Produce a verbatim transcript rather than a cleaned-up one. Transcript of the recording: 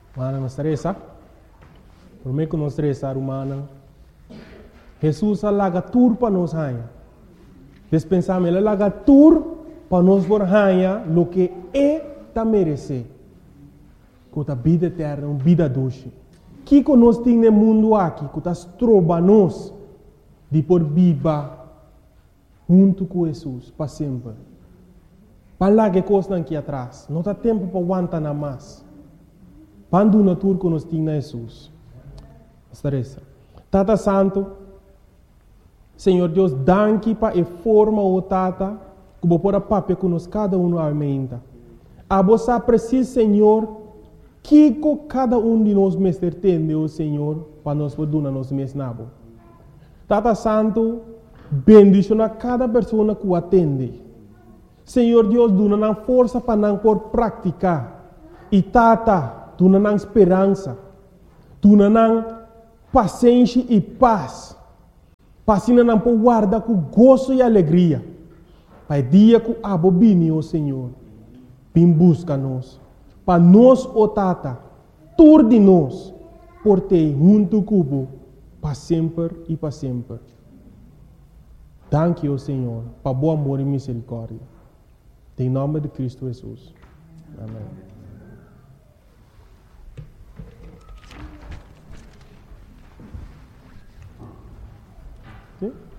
Mana estressa. Por mim que não estressar humana. Jesus alaga tur para nós hanha. Despensamos ele alaga tur para nós por hanha lo que é ta merece. Com a vida eterna, uma vida doce. Que que nós temos no mundo aqui, que nós trova nós de por viva junto com Jesus para sempre. Para lá que coisa aqui atrás, não há tempo para aguentar nada mais. Quando na tour que nós temos Jesus. Estressa. Tata Santo, Senhor Deus, danke para a forma o Tata, que vou pôr a papel que nós cada um aumenta. A você precisa, Senhor, que cada um de nós mestre tem, o Senhor, para nós poder nos mesnabo. Tata Santo, bendicionar cada pessoa que o atende. Senhor Deus, dona força para não por praticar. E Tata, dona esperança. Dona paciência e paz. Passina não por guardar com gozo e alegria. Para dia que abobine, o Senhor, vem busca nós. Para nós, o Tata, tur de nós, por ter junto cubo, para sempre e para sempre. Danke, o Senhor, para bom amor e misericórdia. Em nome de Cristo Jesus. Amém. Sim?